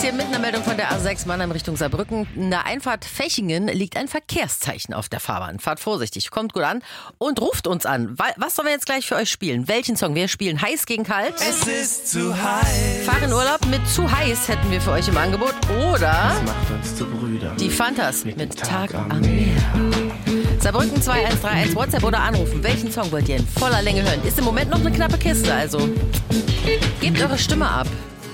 hier mit einer Meldung von der A6 Mannheim Richtung Saarbrücken. In der Einfahrt Fechingen liegt ein Verkehrszeichen auf der Fahrbahn. Fahrt vorsichtig, kommt gut an und ruft uns an. Was sollen wir jetzt gleich für euch spielen? Welchen Song? Wir spielen Heiß gegen Kalt. Es ist zu heiß. Fahr in Urlaub mit Zu heiß hätten wir für euch im Angebot. Oder Das macht uns zu Brüdern. die Fantas mit Tag am Meer. Saarbrücken 2131 WhatsApp oder anrufen. Welchen Song wollt ihr in voller Länge hören? Ist im Moment noch eine knappe Kiste, also gebt eure Stimme ab.